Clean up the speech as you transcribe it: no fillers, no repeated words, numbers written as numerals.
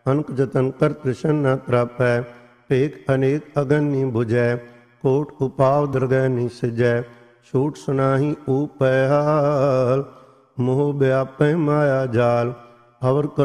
अनक जतन कर कृष्ण न त्रापै, भेख अनेक अगन नी बुझै, कोट उपाव दरगह नी सिजै, छूट सुनाही ऊपै हाल, मोह व्यापै माया जाल, अवर